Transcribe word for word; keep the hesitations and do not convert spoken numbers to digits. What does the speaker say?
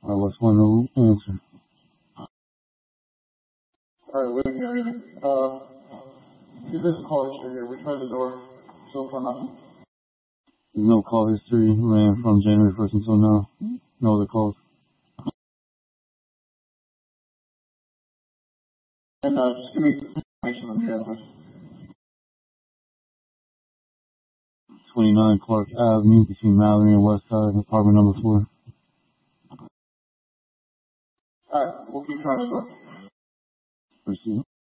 Alright, what's one to answer? Alright, wait here. Uh, see this call history here. We tried the door. So far nothing. There's no call history ran from January first until now. No other calls. And uh, just give me information on the address. twenty-nine Clark Avenue between Mallory and West Side, apartment number four. Alright, we'll keep trying the door. Proceed.